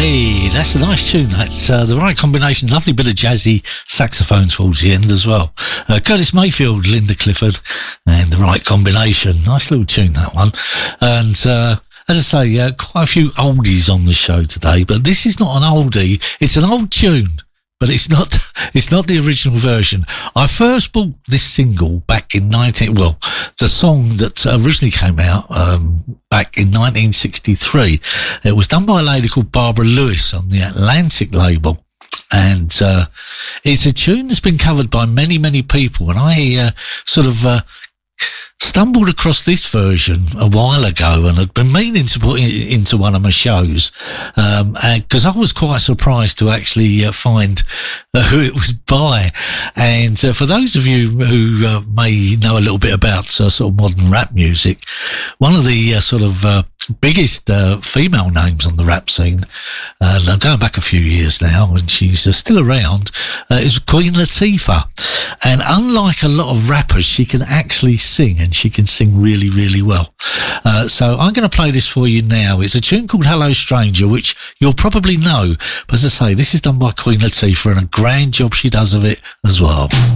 Hey, that's a nice tune. That's the right combination. Lovely bit of jazzy saxophone towards the end as well. Curtis Mayfield, Linda Clifford, and the right combination. Nice little tune, that one. And as I say, quite a few oldies on the show today, but this is not an oldie. It's an old tune, but it's not the original version. I first bought this single back in the song that originally came out back in 1963. It was done by a lady called Barbara Lewis on the Atlantic label. And it's a tune that's been covered by many, many people. And I stumbled across this version a while ago, and I'd been meaning to put it into one of my shows, because I was quite surprised to actually find who it was by. And for those of you who may know a little bit about sort of modern rap music, one of the biggest female names on the rap scene, I'm going back a few years now, and she's still around, is Queen Latifah. And unlike a lot of rappers, she can actually sing, and she can sing really, really well. So I'm going to play this for you now. It's a tune called Hello Stranger, which you'll probably know. But as I say, this is done by Queen Latifah, and a grand job she does of it as well.